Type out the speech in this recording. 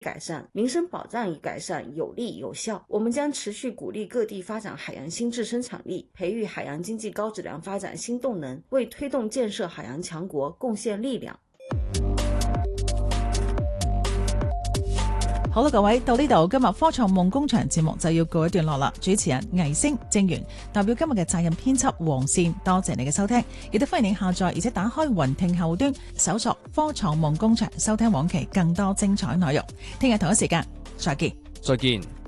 改善，民生保障已改善，有力有效。我们将持续鼓励各地发展海洋新质生产力，培育海洋经济高质量发展新动能，为推动建设海洋强国贡献力量。 好啦，各位，到呢度今日科創夢工場節目就要告一段落啦。主持人魏星、正源代表今日嘅責任編輯黃善，多謝你嘅收聽，亦都歡迎你下載而且打開雲聽後端搜索科創夢工場，收聽往期更多精彩內容。聽日同一時間再見。 再見。